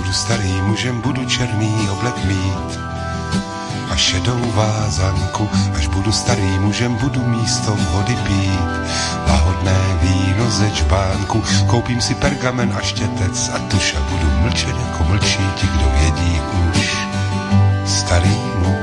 budu starý mužem, budu černý oblek mít a šedou vázanku. Až budu starý mužem, budu místo vody pít lahodné víno ze čbánku. Koupím si pergamen a štětec a tuš a budu mlčet jako mlčí ti, kdo vědí už. Starý